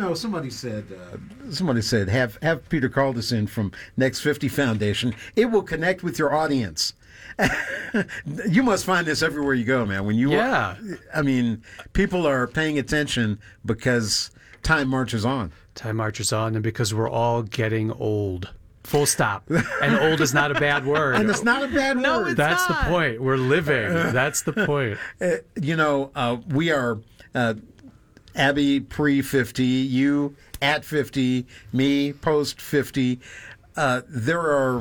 somebody said have Peter Calderson from Next 50 Foundation. It will connect with your audience. You must find this everywhere you go, man. I mean, people are paying attention because time marches on. Time marches on, and because we're all getting old. Full stop. And old is not a bad word. And it's not a bad No, word. it's That's not. the point. We're living. That's the point. We are Abby pre-50, you at 50, me post-50. We're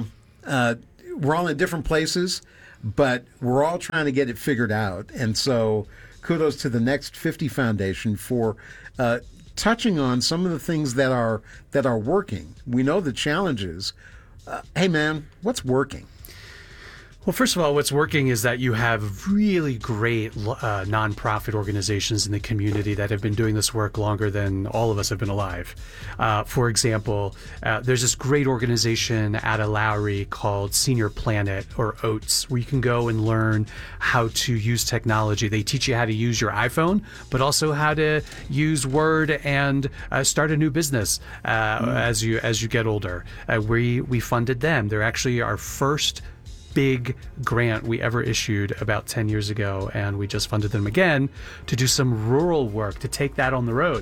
all in different places, but we're all trying to get it figured out. And so kudos to the Next 50 Foundation for touching on some of the things that are working. We know the challenges. Hey, man, what's working? Well, first of all, what's working is that you have really great nonprofit organizations in the community that have been doing this work longer than all of us have been alive. For example, there's this great organization out of Lowry called Senior Planet, or OATS, where you can go and learn how to use technology. They teach you how to use your iPhone, but also how to use Word and start a new business as you get older. We funded them. They're actually our first big grant we ever issued about 10 years ago, and we just funded them again to do some rural work, to take that on the road.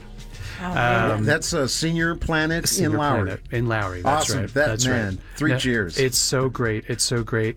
That's a Senior Planet in Lowry. In Lowry, that's awesome. right. That's right. Three cheers. It's so great. It's so great.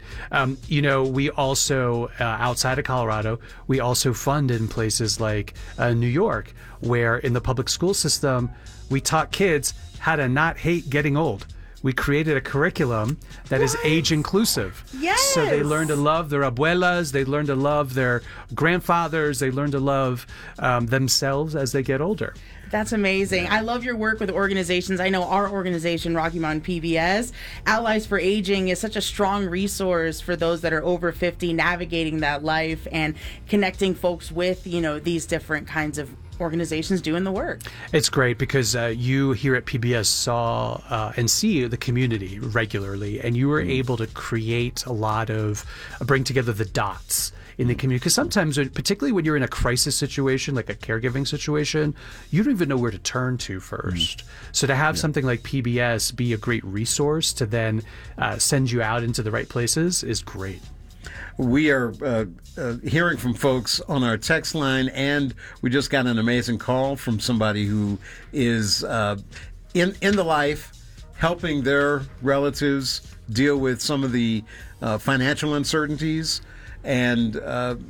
We also, outside of Colorado, we also fund in places like New York, where in the public school system, we taught kids how to not hate getting old. We created a curriculum that is age inclusive. Yes. So they learn to love their abuelas, they learn to love their grandfathers, they learn to love themselves as they get older. That's amazing. I love your work with organizations. I know our organization, Rocky Mountain PBS, Allies for Aging, is such a strong resource for those that are over 50 navigating that life and connecting folks with, these different kinds of organizations doing the work. It's great because you here at PBS saw and see the community regularly, and you were able to create bring together the dots in the community. Because sometimes, particularly when you're in a crisis situation, like a caregiving situation, you don't even know where to turn to first. So to have something like PBS be a great resource to then send you out into the right places is great. We are hearing from folks on our text line, and we just got an amazing call from somebody who is in the life, helping their relatives deal with some of the financial uncertainties, and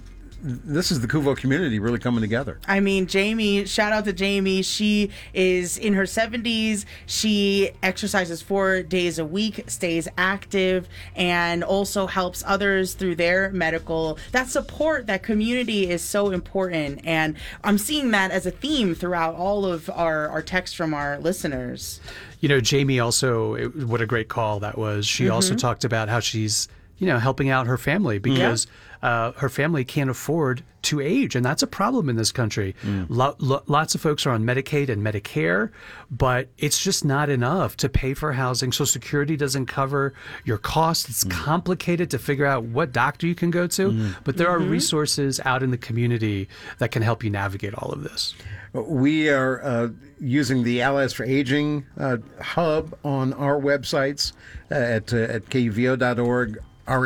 this is the Kuvo community really coming together. I mean, Jamie, shout out to Jamie. She is in her 70s. She exercises 4 days a week, stays active, and also helps others through their medical. That support, that community is so important. And I'm seeing that as a theme throughout all of our texts from our listeners. Jamie also, what a great call that was. She also talked about how she's helping out her family because her family can't afford to age, and that's a problem in this country. Lots of folks are on Medicaid and Medicare, but it's just not enough to pay for housing. Social Security doesn't cover your costs. It's complicated to figure out what doctor you can go to, but there are resources out in the community that can help you navigate all of this. We are using the Allies for Aging hub on our websites at KUVO.org,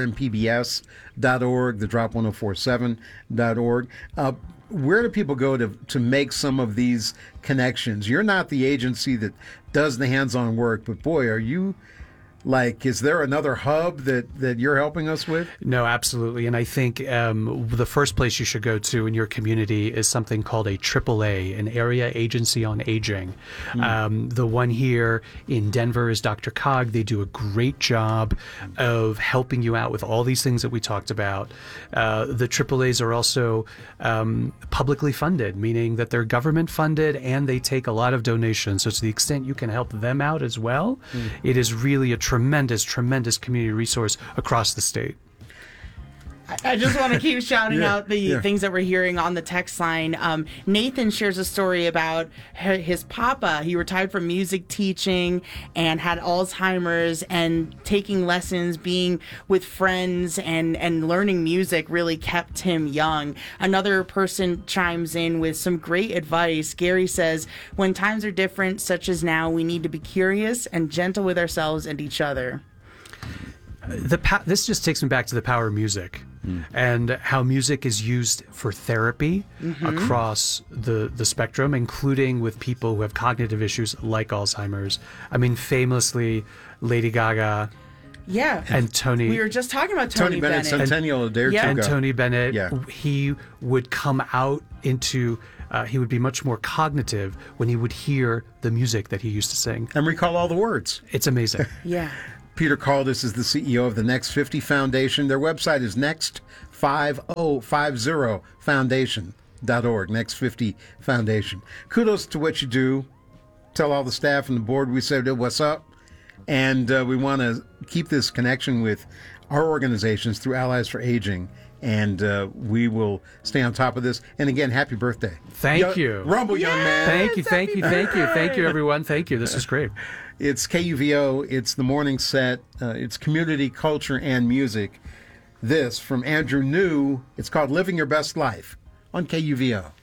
rmpbs.org, the drop1047.org. Where do people go to make some of these connections? You're not the agency that does the hands-on work, but boy, are you... is there another hub that you're helping us with? No, absolutely. And I think the first place you should go to in your community is something called a AAA, an Area Agency on Aging. The one here in Denver is Dr. Cog. They do a great job of helping you out with all these things that we talked about. The AAAs are also publicly funded, meaning that they're government funded and they take a lot of donations. So to the extent you can help them out as well, it is really a tremendous community resource across the state. I just want to keep shouting out the things that we're hearing on the text line. Nathan shares a story about his papa. He retired from music teaching and had Alzheimer's, and taking lessons, being with friends, and learning music really kept him young. Another person chimes in with some great advice. Gary says, when times are different, such as now, we need to be curious and gentle with ourselves and each other. This just takes me back to the power of music and how music is used for therapy across the spectrum, including with people who have cognitive issues like Alzheimer's. I mean, famously, Lady Gaga. Yeah. And Tony. We were just talking about Tony Bennett. Centennial a day or two And ago. Tony Bennett, Yeah. he would come out into, he would be much more cognitive when he would hear the music that he used to sing. And recall all the words. It's amazing. Yeah. Peter Caldis is the CEO of the Next 50 Foundation. Their website is next50foundation.org. Next 50 Foundation. Kudos to what you do. Tell all the staff and the board we said what's up. And we want to keep this connection with our organizations through Allies for Aging. And we will stay on top of this. And again, happy birthday. Thank you. Rumble, young man. Thank you, everyone. Thank you. This is great. It's KUVO. It's the morning set. It's community, culture, and music. This from Andrew New. It's called Living Your Best Life on KUVO.